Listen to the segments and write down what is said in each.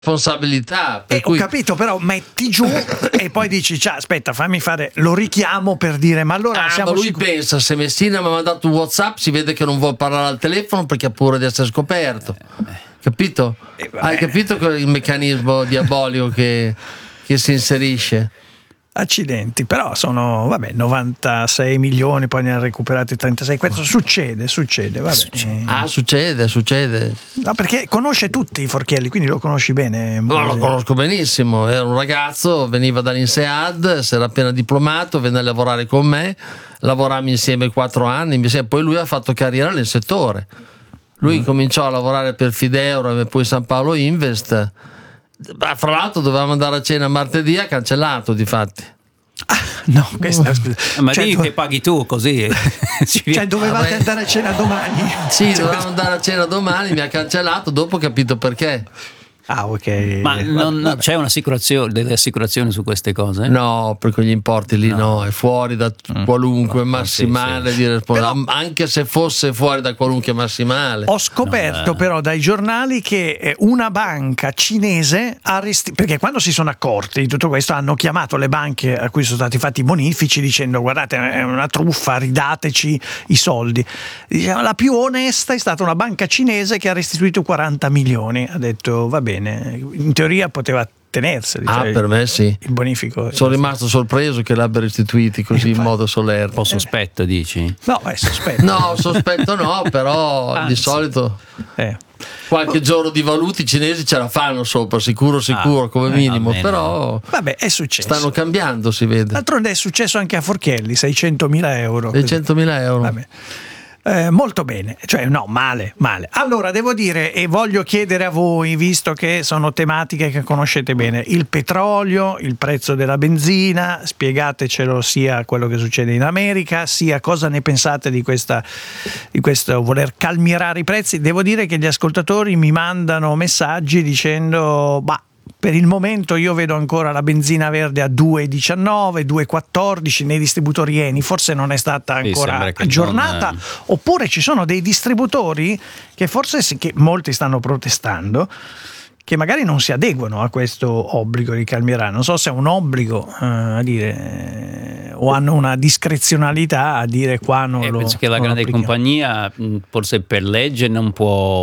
responsabilità. Per cui... Ho capito, però metti giù e poi dici, aspetta, fammi fare, lo richiamo per dire, ma allora siamo ma lui pensa, se Messina mi ha mandato un WhatsApp, si vede che non vuol parlare al telefono perché ha paura di essere scoperto. Capito? Hai capito il meccanismo diabolico che si inserisce? Accidenti, però sono 96 milioni, poi ne ha recuperati 36. Questo succede. Succede. No, perché conosce tutti i Forchielli, quindi lo conosci bene. No, lo conosco benissimo. Era un ragazzo, veniva dall'INSEAD, si era appena diplomato, venne a lavorare con me, lavorammo insieme 4 anni, poi lui ha fatto carriera nel settore. Lui cominciò a lavorare per Fideuro e poi San Paolo Invest. Fra l'altro dovevamo andare a cena martedì, ha cancellato difatti. No, questa ma dici che paghi tu così. Dovevate andare a cena domani. Sì, dovevamo andare a cena domani, mi ha cancellato, dopo ho capito perché. Ok. Ma non c'è delle assicurazioni su queste cose? No, per quegli importi lì no, è fuori da qualunque massimale di responsabilità, anche se fosse fuori da qualunque massimale. Ho scoperto però dai giornali che una banca cinese perché quando si sono accorti di tutto questo hanno chiamato le banche a cui sono stati fatti i bonifici dicendo guardate è una truffa, ridateci i soldi. Diciamo, la più onesta è stata una banca cinese che ha restituito 40 milioni, ha detto va bene, in teoria poteva tenerseli. Per me sì. Il bonifico. Sono rimasto sorpreso che l'abbia restituiti così in modo solerte. Un po' sospetto, dici? No, è sospetto. No, sospetto no, però di solito qualche giorno di valuti cinesi ce la fanno sopra, sicuro come minimo, però vabbè, è successo. Stanno cambiando, si vede. D'altronde è successo anche a Forchielli, 600.000 euro. 600.000 euro. Vabbè. Molto bene, male. Allora devo dire e voglio chiedere a voi, visto che sono tematiche che conoscete bene, il petrolio, il prezzo della benzina, spiegatecelo sia quello che succede in America, sia cosa ne pensate di questo voler calmierare i prezzi. Devo dire che gli ascoltatori mi mandano messaggi dicendo per il momento io vedo ancora la benzina verde a 2,19, 2,14 nei distributori Eni, forse non è stata ancora aggiornata, oppure ci sono dei distributori che forse che molti stanno protestando, che magari non si adeguano a questo obbligo di calmierare. Non so se è un obbligo a dire o hanno una discrezionalità a dire qua non lo penso che la grande compagnia forse per legge non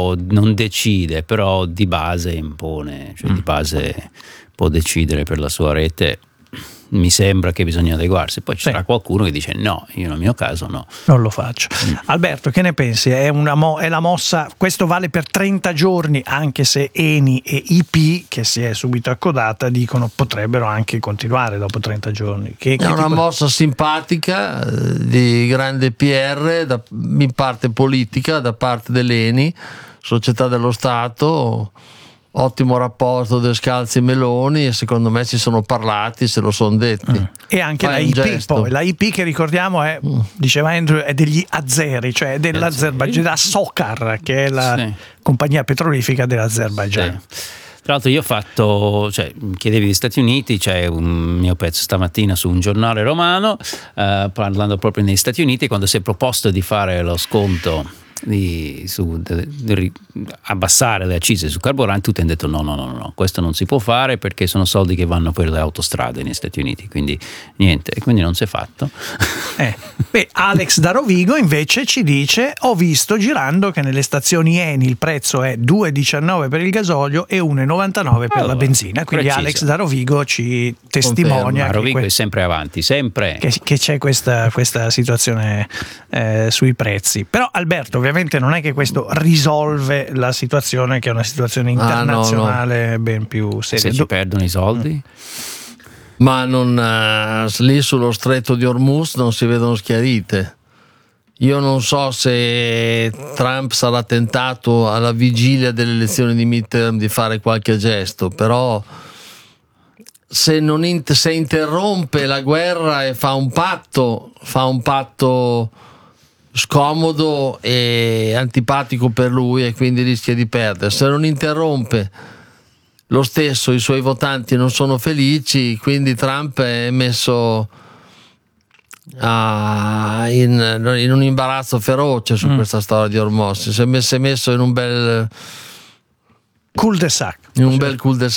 decide, però di base impone, di base può decidere per la sua rete. Mi sembra che bisogna adeguarsi, poi ci sarà qualcuno che dice no, io nel mio caso no, non lo faccio. Alberto, che ne pensi? È la mossa, questo vale per 30 giorni, anche se Eni e IP, che si è subito accodata, dicono potrebbero anche continuare dopo 30 giorni. È una mossa simpatica di grande PR, in parte politica, da parte dell'Eni, società dello Stato. Ottimo rapporto De Scalzi e Meloni, e secondo me si sono parlati, se lo sono detti. E anche la IP, poi la IP che ricordiamo è, diceva Andrew, è degli azeri, cioè dell'Azerbaigian, della Sokar, che è la compagnia petrolifera dell'Azerbaigian. Tra l'altro io ho fatto, chiedevi di Stati Uniti, c'è un mio pezzo stamattina su un giornale romano parlando proprio negli Stati Uniti, quando si è proposto di fare lo sconto di abbassare le accise su carburanti, tutti hanno detto no, questo non si può fare perché sono soldi che vanno per le autostrade negli Stati Uniti, quindi niente, e quindi non si è fatto. Alex da Rovigo invece ci dice: ho visto girando che nelle stazioni Eni il prezzo è 2,19 per il gasolio e 1,99 per la benzina, quindi preciso. Alex da Rovigo ci testimonia Rovigo è sempre avanti, sempre che c'è questa situazione sui prezzi. Però Alberto, ovviamente non è che questo risolve la situazione, che è una situazione internazionale ben più seria. Se ci perdono i soldi? Ma lì sullo stretto di Hormuz non si vedono schiarite. Io non so se Trump sarà tentato alla vigilia delle elezioni di midterm di fare qualche gesto, però se interrompe la guerra e fa un patto scomodo e antipatico per lui, e quindi rischia di perdere. Se non interrompe, lo stesso i suoi votanti non sono felici, quindi Trump è messo in un imbarazzo feroce su questa storia di Hormuz. Si è messo in un bel cul-de-sac. In un bel cul-de-sac.